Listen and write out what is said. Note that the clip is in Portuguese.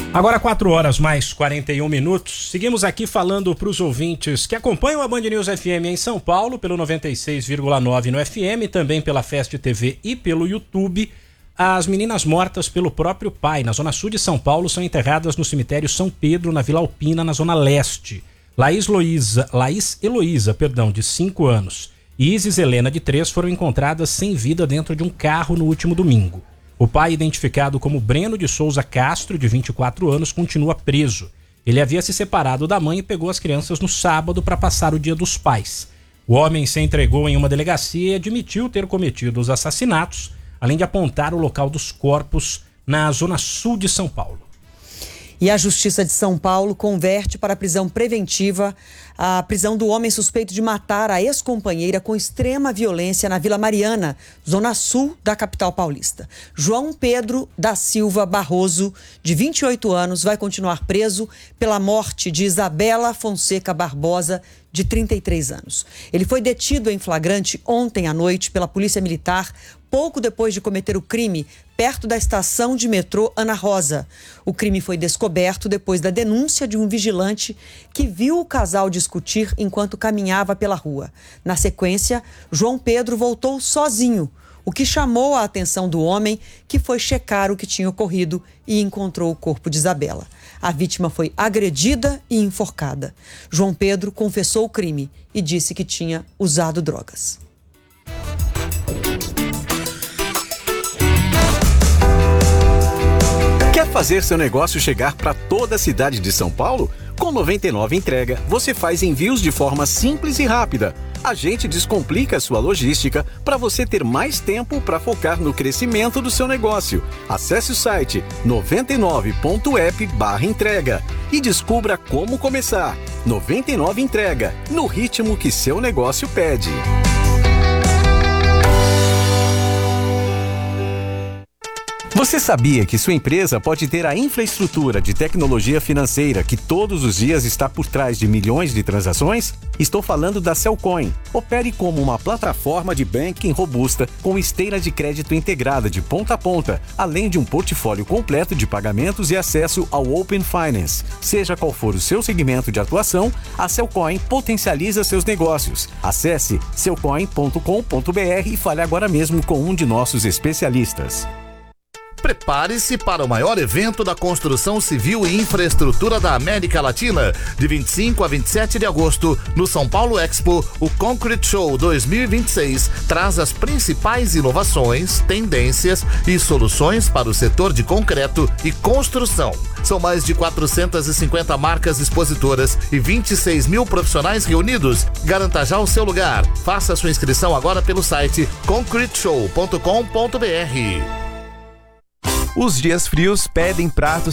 Agora 4h mais 41. Seguimos aqui falando para os ouvintes que acompanham a Band News FM em São Paulo pelo 96,9 no FM, também pela Fest TV e pelo YouTube. As meninas mortas pelo próprio pai na zona sul de São Paulo são enterradas no cemitério São Pedro, na Vila Alpina, na zona leste. Laís Heloísa, de 5 anos, e Isis Helena, de 3, foram encontradas sem vida dentro de um carro no último domingo. O pai, identificado como Breno de Souza Castro, de 24 anos, continua preso. Ele havia se separado da mãe e pegou as crianças no sábado para passar o Dia dos Pais. O homem se entregou em uma delegacia e admitiu ter cometido os assassinatos, além de apontar o local dos corpos na zona sul de São Paulo. E a Justiça de São Paulo converte para a prisão preventiva a prisão do homem suspeito de matar a ex-companheira com extrema violência na Vila Mariana, zona sul da capital paulista. João Pedro da Silva Barroso, de 28 anos, vai continuar preso pela morte de Isabela Fonseca Barbosa, de 33 anos. Ele foi detido em flagrante ontem à noite pela Polícia Militar, pouco depois de cometer o crime, perto da estação de metrô Ana Rosa. O crime foi descoberto depois da denúncia de um vigilante que viu o casal discutir enquanto caminhava pela rua. Na sequência, João Pedro voltou sozinho, o que chamou a atenção do homem, que foi checar o que tinha ocorrido e encontrou o corpo de Isabela. A vítima foi agredida e enforcada. João Pedro confessou o crime e disse que tinha usado drogas. Quer fazer seu negócio chegar para toda a cidade de São Paulo? Com 99 Entrega, você faz envios de forma simples e rápida. A gente descomplica a sua logística para você ter mais tempo para focar no crescimento do seu negócio. Acesse o site 99.app/entrega e descubra como começar. 99 Entrega, no ritmo que seu negócio pede. Você sabia que sua empresa pode ter a infraestrutura de tecnologia financeira que todos os dias está por trás de milhões de transações? Estou falando da Cellcoin. Opere como uma plataforma de banking robusta com esteira de crédito integrada de ponta a ponta, além de um portfólio completo de pagamentos e acesso ao Open Finance. Seja qual for o seu segmento de atuação, a Cellcoin potencializa seus negócios. Acesse cellcoin.com.br e fale agora mesmo com um de nossos especialistas. Prepare-se para o maior evento da construção civil e infraestrutura da América Latina. De 25 a 27 de agosto, no São Paulo Expo, o Concrete Show 2026 traz as principais inovações, tendências e soluções para o setor de concreto e construção. São mais de 450 marcas expositoras e 26 mil profissionais reunidos. Garanta já o seu lugar. Faça sua inscrição agora pelo site concreteshow.com.br. Os dias frios pedem pratos